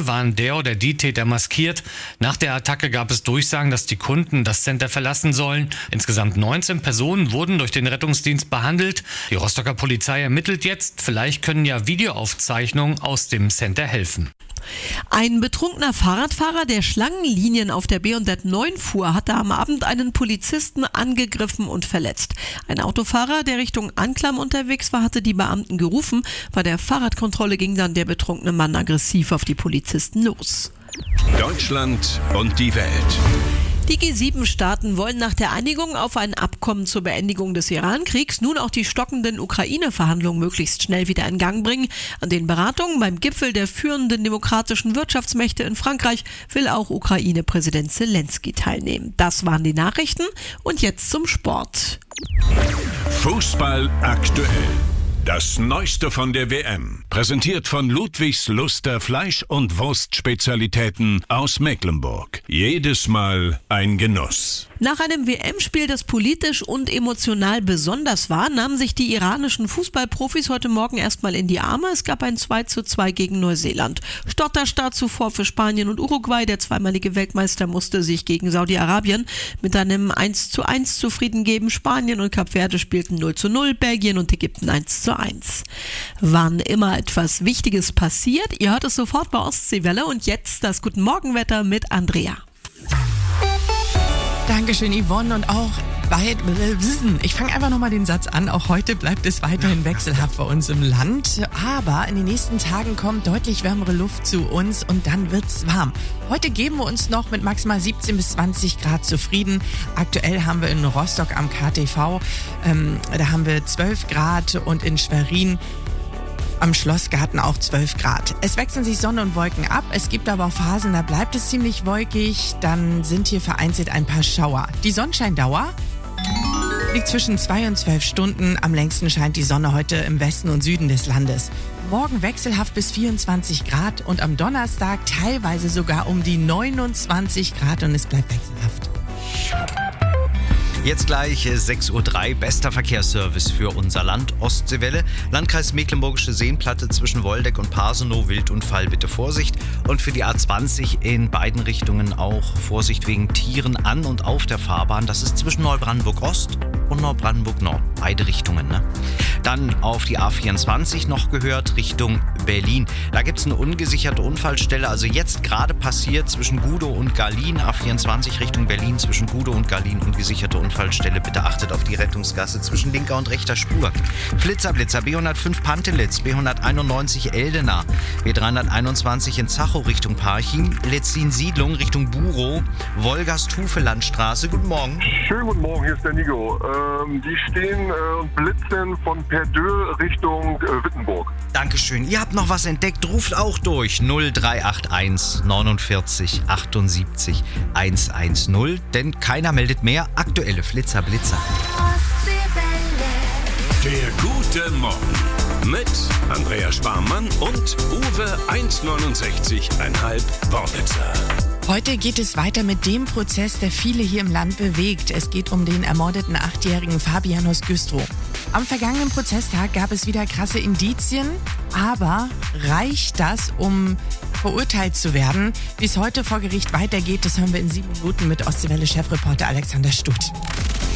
waren der oder die Täter maskiert. Nach der Attacke gab es Durchsagen, dass die Kunden das Center verlassen sollen. Insgesamt 19 Personen wurden durch den Rettungsdienst behandelt. Die Rostocker Polizei ermittelt jetzt. Vielleicht können ja Videoaufzeichnungen aus dem Center helfen. Ein betrunkener Fahrradfahrer, der Schlangenlinien auf der B&Z 9 fuhr, hatte am Abend einen Polizisten angegriffen und verletzt. Ein Autofahrer, der Richtung Anklam unterwegs war, hatte die Beamten gerufen. Bei der Fahrradkontrolle ging dann der betrunkene Mann aggressiv auf die Polizisten los. Deutschland und die Welt. Die G7-Staaten wollen nach der Einigung auf ein Abkommen zur Beendigung des Iran-Kriegs nun auch die stockenden Ukraine-Verhandlungen möglichst schnell wieder in Gang bringen. An den Beratungen beim Gipfel der führenden demokratischen Wirtschaftsmächte in Frankreich will auch Ukraine-Präsident Zelensky teilnehmen. Das waren die Nachrichten und jetzt zum Sport. Fußball aktuell. Das Neueste von der WM, präsentiert von Ludwigs Luster Fleisch- und Wurstspezialitäten aus Mecklenburg. Jedes Mal ein Genuss. Nach einem WM-Spiel, das politisch und emotional besonders war, nahmen sich die iranischen Fußballprofis heute Morgen erstmal in die Arme. Es gab ein 2:2 gegen Neuseeland. Stotterstart zuvor für Spanien und Uruguay. Der zweimalige Weltmeister musste sich gegen Saudi-Arabien mit einem 1:1 zufrieden geben. Spanien und Kap Verde spielten 0:0, Belgien und Ägypten 1:1. Wann immer etwas Wichtiges passiert, ihr hört es sofort bei Ostseewelle. Und jetzt das Guten Morgenwetter mit Andrea. Dankeschön, Yvonne, und auch ich fange einfach nochmal den Satz an. Auch heute bleibt es weiterhin wechselhaft bei uns im Land. Aber in den nächsten Tagen kommt deutlich wärmere Luft zu uns und dann wird's warm. Heute geben wir uns noch mit maximal 17 bis 20 Grad zufrieden. Aktuell haben wir in Rostock am KTV, da haben wir 12 Grad und in Schwerin am Schlossgarten auch 12 Grad. Es wechseln sich Sonne und Wolken ab. Es gibt aber auch Phasen, da bleibt es ziemlich wolkig. Dann sind hier vereinzelt ein paar Schauer. Die Sonnenscheindauer liegt zwischen 2 und 12 Stunden. Am längsten scheint die Sonne heute im Westen und Süden des Landes. Morgen wechselhaft bis 24 Grad und am Donnerstag teilweise sogar um die 29 Grad und es bleibt wechselhaft. Jetzt gleich 6:03 Uhr, bester Verkehrsservice für unser Land, Ostseewelle. Landkreis Mecklenburgische Seenplatte zwischen Woldeck und Pasenow, Wildunfall, bitte Vorsicht. Und für die A20 in beiden Richtungen auch Vorsicht wegen Tieren an und auf der Fahrbahn. Das ist zwischen Neubrandenburg Ost und Neubrandenburg Nord, beide Richtungen, ne? Dann auf die A24 noch gehört, Richtung Berlin. Da gibt es eine ungesicherte Unfallstelle, also jetzt gerade passiert zwischen Gudow und Garlin, A24 Richtung Berlin, zwischen Gudow und Garlin, ungesicherte Unfallstelle. Bitte achtet auf die Rettungsgasse zwischen linker und rechter Spur. Flitzer, B105 Pantelitz, B191 Eldena, B321 in Zachow Richtung Parchim, Letzin-Siedlung Richtung Burow, Wolgast-Hufelandstraße. Guten Morgen. Schönen guten Morgen, hier ist der Nico. Die stehen und blitzen von Perdö Richtung Wittenburg. Dankeschön. Ihr habt noch was entdeckt, ruft auch durch 0381 49 78 110, denn keiner meldet mehr. Aktuelle Flitzer, Blitzer. Der gute Morgen mit Andrea Sparmann und Uwe 1,69,5 Worbitzer. Heute geht es weiter mit dem Prozess, der viele hier im Land bewegt. Es geht um den ermordeten 8-jährigen Fabianus Güstrow. Am vergangenen Prozesstag gab es wieder krasse Indizien, aber reicht das, um verurteilt zu werden? Wie es heute vor Gericht weitergeht, das hören wir in 7 Minuten mit Ostseewelle-Chefreporter Alexander Stuth.